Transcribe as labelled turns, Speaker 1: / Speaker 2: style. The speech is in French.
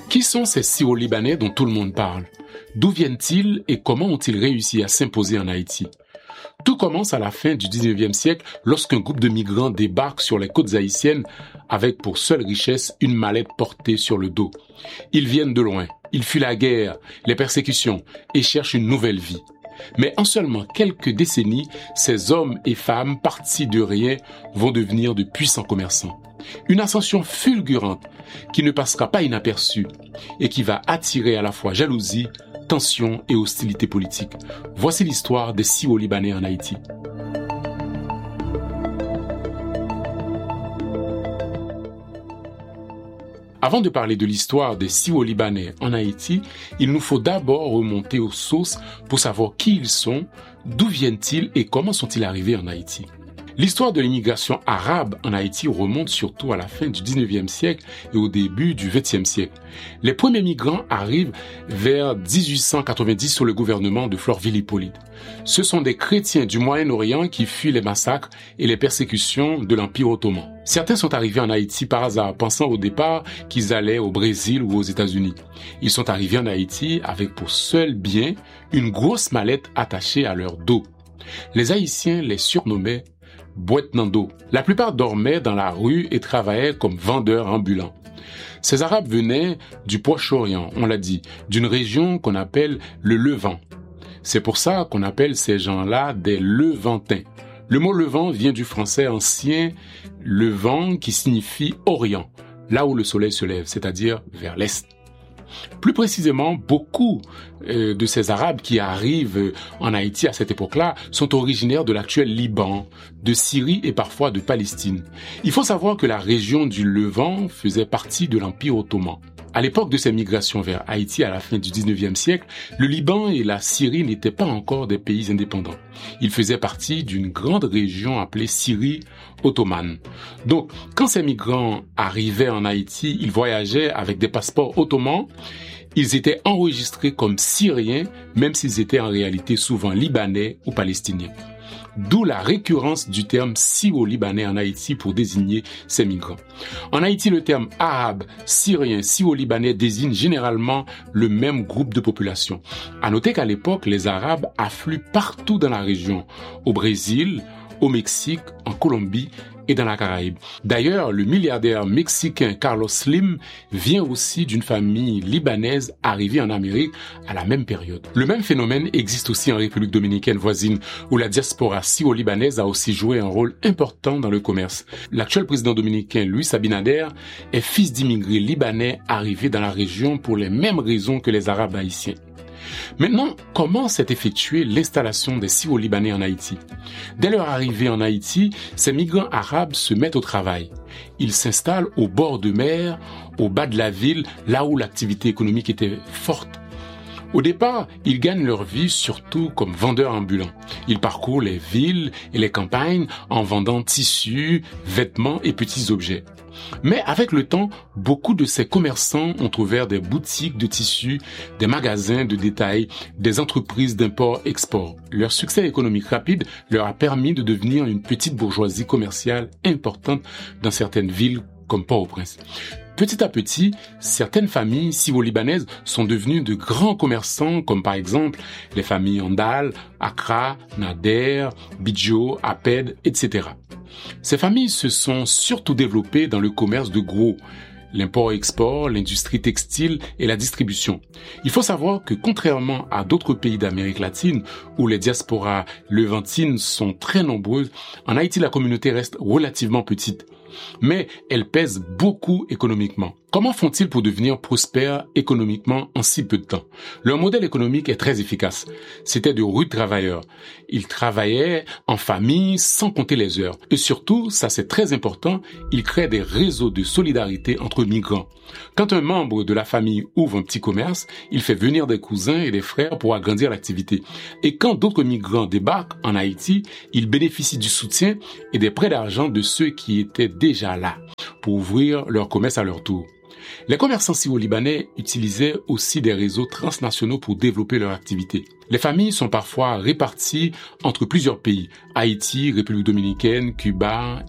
Speaker 1: Qui sont ces Syro-Libanais dont tout le monde parle? D'où viennent-ils et comment ont-ils réussi à s'imposer en Haïti? Tout commence à la fin du 19e siècle lorsqu'un groupe de migrants débarque sur les côtes haïtiennes avec pour seule richesse une mallette portée sur le dos. Ils viennent de loin, ils fuient la guerre, les persécutions et cherchent une nouvelle vie. Mais en seulement quelques décennies, ces hommes et femmes partis de rien vont devenir de puissants commerçants. Une ascension fulgurante qui ne passera pas inaperçue et qui va attirer à la fois jalousie, tension et hostilité politique. Voici l'histoire des Syro-Libanais en Haïti. Avant de parler de l'histoire des Syro-Libanais en Haïti, il nous faut d'abord remonter aux sources pour savoir qui ils sont, d'où viennent-ils et comment sont-ils arrivés en Haïti. L'histoire de l'immigration arabe en Haïti remonte surtout à la fin du 19e siècle et au début du 20e siècle. Les premiers migrants arrivent vers 1890 sous le gouvernement de Florvil Hippolyte. Ce sont des chrétiens du Moyen-Orient qui fuient les massacres et les persécutions de l'Empire ottoman. Certains sont arrivés en Haïti par hasard, pensant au départ qu'ils allaient au Brésil ou aux États-Unis. Ils sont arrivés en Haïti avec pour seul bien une grosse mallette attachée à leur dos. Les Haïtiens les surnommaient boîte nando. La plupart dormaient dans la rue et travaillaient comme vendeurs ambulants. Ces Arabes venaient du Proche-Orient, on l'a dit, d'une région qu'on appelle le Levant. C'est pour ça qu'on appelle ces gens-là des Levantins. Le mot Levant vient du français ancien Levant qui signifie Orient, là où le soleil se lève, c'est-à-dire vers l'est. Plus précisément, beaucoup de ces Arabes qui arrivent en Haïti à cette époque-là sont originaires de l'actuel Liban, de Syrie et parfois de Palestine. Il faut savoir que la région du Levant faisait partie de l'Empire ottoman. À l'époque de ces migrations vers Haïti à la fin du 19e siècle, le Liban et la Syrie n'étaient pas encore des pays indépendants. Ils faisaient partie d'une grande région appelée Syrie ottomane. Donc, quand ces migrants arrivaient en Haïti, ils voyageaient avec des passeports ottomans. Ils étaient enregistrés comme Syriens, même s'ils étaient en réalité souvent Libanais ou Palestiniens. D'où la récurrence du terme Syro-Libanais en Haïti pour désigner ces migrants. En Haïti, le terme arabe, syrien, Syro-Libanais désigne généralement le même groupe de population. À noter qu'à l'époque, les Arabes affluent partout dans la région, au Brésil, au Mexique, en Colombie et dans la Caraïbe. D'ailleurs, le milliardaire mexicain Carlos Slim vient aussi d'une famille libanaise arrivée en Amérique à la même période. Le même phénomène existe aussi en République dominicaine voisine, où la diaspora syro-libanaise a aussi joué un rôle important dans le commerce. L'actuel président dominicain Luis Abinader est fils d'immigrés libanais arrivés dans la région pour les mêmes raisons que les Arabes haïtiens. Maintenant, comment s'est effectuée l'installation des Syro-Libanais en Haïti? Dès leur arrivée en Haïti, ces migrants arabes se mettent au travail. Ils s'installent au bord de mer, au bas de la ville, là où l'activité économique était forte. Au départ, ils gagnent leur vie surtout comme vendeurs ambulants. Ils parcourent les villes et les campagnes en vendant tissus, vêtements et petits objets. Mais avec le temps, beaucoup de ces commerçants ont ouvert des boutiques de tissus, des magasins de détail, des entreprises d'import-export. Leur succès économique rapide leur a permis de devenir une petite bourgeoisie commerciale importante dans certaines villes comme Port-au-Prince. Petit à petit, certaines familles syro-libanaises sont devenues de grands commerçants, comme par exemple les familles Andal, Accra, Nader, Bidjo, Aped, etc. Ces familles se sont surtout développées dans le commerce de gros, l'import-export, l'industrie textile et la distribution. Il faut savoir que contrairement à d'autres pays d'Amérique latine où les diasporas levantines sont très nombreuses, en Haïti la communauté reste relativement petite. Mais elle pèse beaucoup économiquement. Comment font-ils pour devenir prospères économiquement en si peu de temps? Leur modèle économique est très efficace. C'était de rudes travailleurs. Ils travaillaient en famille sans compter les heures. Et surtout, ça c'est très important, ils créent des réseaux de solidarité entre migrants. Quand un membre de la famille ouvre un petit commerce, il fait venir des cousins et des frères pour agrandir l'activité. Et quand d'autres migrants débarquent en Haïti, ils bénéficient du soutien et des prêts d'argent de ceux qui étaient déjà là pour ouvrir leur commerce à leur tour. Les commerçants syro-libanais utilisaient aussi des réseaux transnationaux pour développer leur activité. Les familles sont parfois réparties entre plusieurs pays, Haïti, République dominicaine, Cuba,